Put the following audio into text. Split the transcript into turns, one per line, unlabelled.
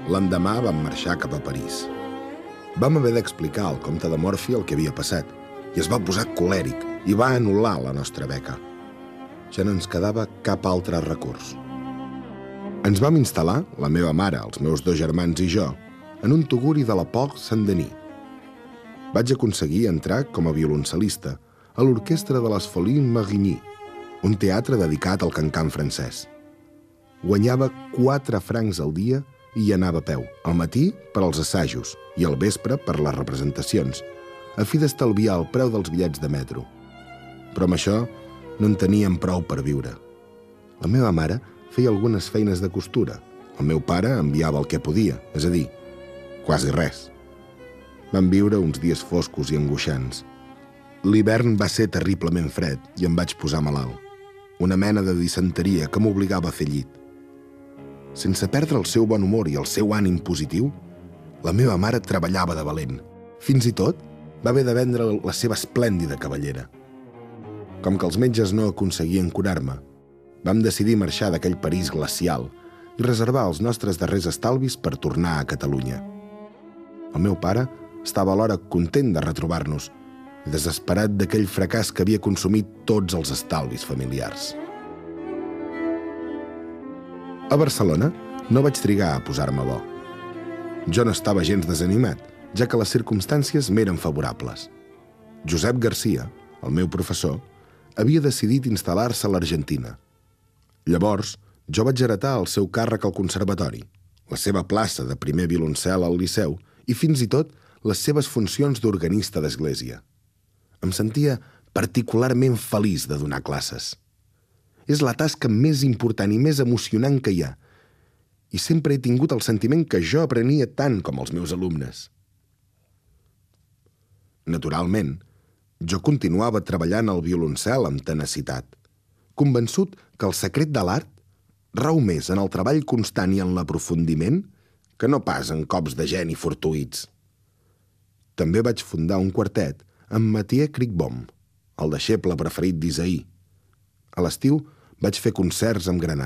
L'endemà vam marxar cap a París. Vam haver d'explicar al comte de Morphy el que havia passat i es va posar colèric i va anul·lar la nostra beca. Ja no ens quedava cap altre recurs. Ens vam instal·lar, la meva mare, els meus 2 germans i jo, en un tuguri de la Porte Saint-Denis. Vaig aconseguir entrar com a violoncel·lista a l'orquestra de les Folies Marigny, un teatre dedicat al cancan francès. Guanyava 4 francs al dia i hi anava a peu, al matí per als assajos i al vespre per les representacions, a fi d'estalviar el preu dels bitllets de metro. Però amb això no en teníem prou per viure. La meva mare feia algunes feines de costura. El meu pare enviava el que podia, és a dir, quasi res. Vam viure uns dies foscos i angoixants. L'hivern va ser terriblement fred i em vaig posar malalt. Una mena de disenteria que m'obligava a fer llit. Sense perdre el seu bon humor i el seu ànim positiu, la meva mare treballava de valent. Fins i tot va haver de vendre la seva esplèndida cabellera. Com que els metges no aconseguien curar-me, vam decidir marxar d'aquell París glacial i reservar els nostres darrers estalvis per tornar a Catalunya. El meu pare estava alhora content de retrobar-nos i desesperat d'aquell fracàs que havia consumit tots els estalvis familiars. A Barcelona no vaig trigar a posar-me bo. Jo no estava gens desanimat, ja que les circumstàncies m'eren favorables. Josep Garcia, el meu professor, havia decidit instal·lar-se a l'Argentina. Llavors, jo vaig heretar el seu càrrec al conservatori, la seva plaça de primer violoncel al Liceu i fins i tot les seves funcions d'organista d'església. Em sentia particularment feliç de donar classes. És la tasca més important i més emocionant que hi ha, i sempre he tingut el sentiment que jo aprenia tant com els meus alumnes. Naturalment, jo continuava treballant al violoncel amb tenacitat, convençut que el secret de l'art rau més en el treball constant i en l'aprofundiment que no pas en cops de geni fortuïts. També vaig fundar un quartet amb Mathieu Crickbaum, el deixeble preferit d'Isaí. A l'estiu vaig fer concerts amb Granada.